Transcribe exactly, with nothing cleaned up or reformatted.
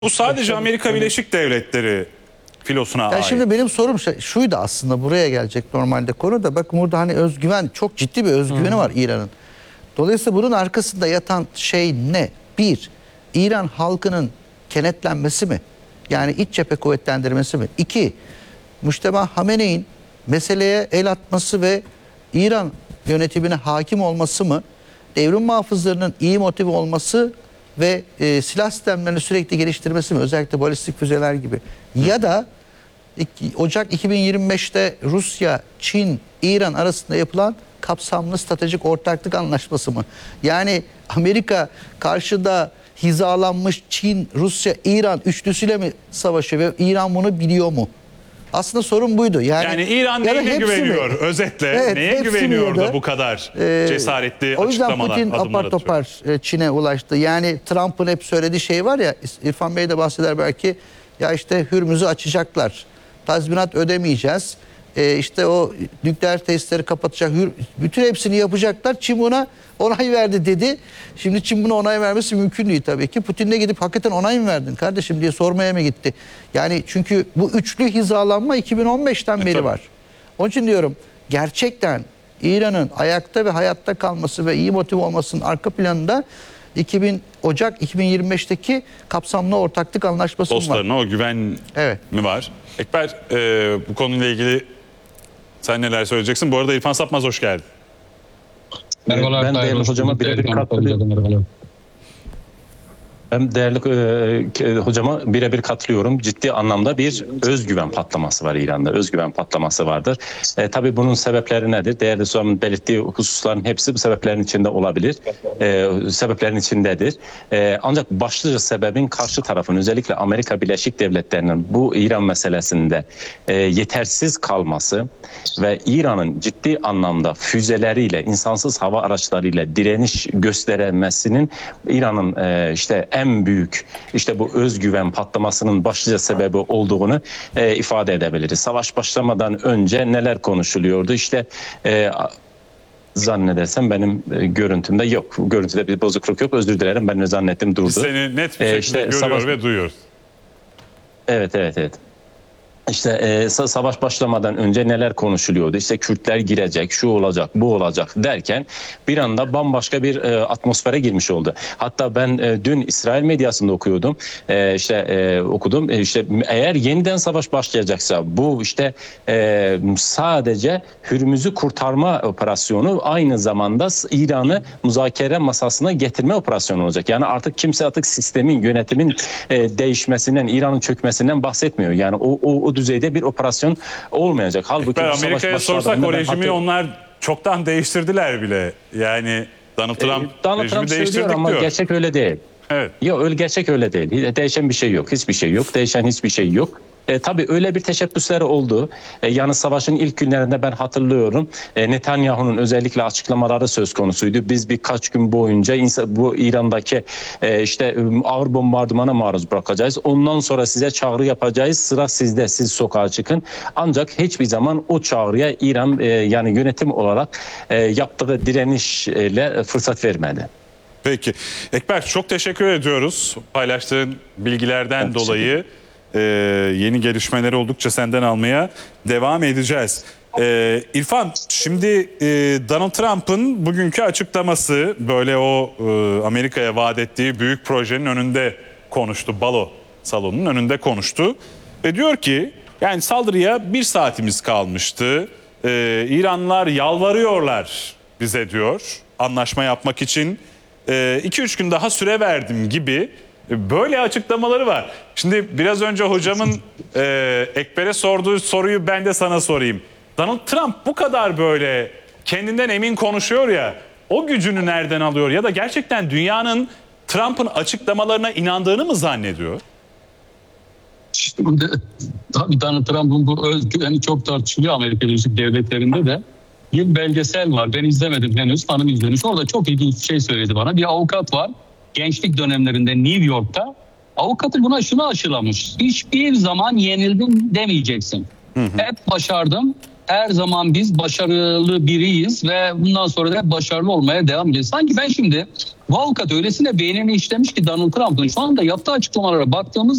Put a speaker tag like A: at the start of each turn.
A: Bu sadece Amerika Birleşik Devletleri filosuna
B: yani
A: ait.
B: Şimdi benim sorum şuydu aslında, buraya gelecek normalde konu da. Bakın burada hani özgüven, çok ciddi bir özgüveni var İran'ın. Dolayısıyla bunun arkasında yatan şey ne? Bir, İran halkının kenetlenmesi mi? Yani iç cephe kuvvetlendirmesi mi? İki, Mujteba Hamene'in meseleye el atması ve İran yönetimine hakim olması mı? Devrim muhafızlarının iyi motive olması ve e, silah sistemlerini sürekli geliştirmesi mi? Özellikle balistik füzeler gibi. Ya da Ocak iki bin yirmi beş'te Rusya, Çin, İran arasında yapılan kapsamlı stratejik ortaklık anlaşması mı? Yani Amerika karşıda hizalanmış Çin, Rusya, İran üçlüsüyle mi savaşıyor ve İran bunu biliyor mu? Aslında sorun buydu. Yani,
A: yani İran neye güveniyor? Mi? Özetle evet, neye güveniyor da bu kadar e, cesaretli
B: o yüzden
A: açıklamalar,
B: Putin apar topar Çin'e ulaştı. Yani Trump'ın hep söylediği şey var ya, İrfan Bey de bahseder belki, ya işte Hürmüz'ü açacaklar, tazminat ödemeyeceğiz, e, işte o nükleer tesisleri kapatacak, bütün hepsini yapacaklar, Çin buna onay verdi dedi. Şimdi Çin buna onay vermesi mümkün değil tabii ki. Putin'le gidip hakikaten onay mı verdin kardeşim diye sormaya mı gitti? Yani çünkü bu üçlü hizalanma iki bin on beş'ten beri var. Onun için diyorum, gerçekten İran'ın ayakta ve hayatta kalması ve iyi motive olmasının arka planında iki bin Ocak iki bin yirmi beş'teki kapsamlı ortaklık anlaşması var.
A: Dostlarına o güven evet. mi var? Ekber, e, bu konuyla ilgili sen neler söyleyeceksin? Bu arada İrfan Sapmaz, hoş geldin.
C: Merhabalar, ben değerli hocama birebir katılıyorum. Ben değerli e, hocama birebir katılıyorum. Ciddi anlamda bir özgüven patlaması var İran'da. Özgüven patlaması vardır. E, tabii bunun sebepleri nedir? Değerli hocamın belirttiği hususların hepsi bu sebeplerin içinde olabilir. E, sebeplerin içindedir. E, ancak başlıca sebebin karşı tarafın, özellikle Amerika Birleşik Devletleri'nin bu İran meselesinde e, yetersiz kalması ve İran'ın ciddi anlamda füzeleriyle, insansız hava araçlarıyla direniş gösteremesinin İran'ın e, işte en büyük işte bu özgüven patlamasının başlıca sebebi olduğunu e, ifade edebiliriz. Savaş başlamadan önce neler konuşuluyordu? İşte e, zannedersem benim e, görüntümde yok. Görüntüde bir bozukluk yok. Özür dilerim. Ben de zannettim durdu.
A: Seni net bir şekilde e, işte görüyor savaş... ve duyuyoruz.
C: Evet, evet, evet. İşte e, savaş başlamadan önce neler konuşuluyordu? İşte Kürtler girecek, şu olacak, bu olacak derken bir anda bambaşka bir e, atmosfere girmiş oldu. Hatta ben e, dün İsrail medyasında okuyordum. E, işte e, okudum. E, işte eğer yeniden savaş başlayacaksa bu işte e, sadece Hürmüz'ü kurtarma operasyonu, aynı zamanda İran'ı müzakere masasına getirme operasyonu olacak. Yani artık kimse artık sistemin, yönetimin e, değişmesinden, İran'ın çökmesinden bahsetmiyor. Yani o, o, o düzeyde bir operasyon olmayacak. Halbuki
A: Amerika'ya sorsak o rejimi hatır... onlar çoktan değiştirdiler bile. Yani Donald Trump,
C: e, Donald
A: rejimi
C: Trump
A: değiştirdik
C: ama
A: diyor.
C: Gerçek öyle değil.
A: Evet.
C: Yok, öyle gerçek öyle değil. Değişen bir şey yok. Hiçbir şey yok. Değişen hiçbir şey yok. E, tabii öyle bir teşebbüsleri oldu. E, yani savaşın ilk günlerinde ben hatırlıyorum. E, Netanyahu'nun özellikle açıklamaları söz konusuydu. Biz birkaç gün boyunca insan, bu İran'daki e, işte ağır bombardımana maruz bırakacağız. Ondan sonra size çağrı yapacağız. Sıra sizde. Siz sokağa çıkın. Ancak hiçbir zaman o çağrıya İran e, yani yönetim olarak e, yaptığı direnişle fırsat vermedi.
A: Peki. Ekber, çok teşekkür ediyoruz paylaştığın bilgilerden evet, dolayı. Ee, yeni gelişmeleri oldukça senden almaya devam edeceğiz. Ee, İrfan, şimdi e, Donald Trump'ın bugünkü açıklaması, böyle o e, Amerika'ya vaat ettiği büyük projenin önünde konuştu. Balo salonunun önünde konuştu. Ve diyor ki, yani saldırıya bir saatimiz kalmıştı. Ee, İranlılar yalvarıyorlar bize diyor, anlaşma yapmak için. iki üç gün daha süre verdim gibi böyle açıklamaları var. Şimdi biraz önce hocamın e, Ekber'e sorduğu soruyu ben de sana sorayım. Donald Trump bu kadar böyle kendinden emin konuşuyor ya, o gücünü nereden alıyor? Ya da gerçekten dünyanın Trump'ın açıklamalarına inandığını mı zannediyor?
D: Şimdi tabii Donald Trump'ın bu özgüveni çok tartışılıyor Amerika Birleşik Devletleri'nde de. Bir belgesel var. Ben izlemedim henüz. Hanım izlemiş. Orada çok ilginç bir şey söyledi bana. Bir avukat var. Gençlik dönemlerinde New York'ta. Avukatı buna şunu aşılamış. Hiçbir zaman yenildim demeyeceksin. Hı hı. Hep başardım. Her zaman biz başarılı biriyiz ve bundan sonra da başarılı olmaya devam edeceğiz. Sanki ben şimdi Bu avukat öylesine beynini işlemiş ki Donald Trump'ın şu anda yaptığı açıklamalara baktığımız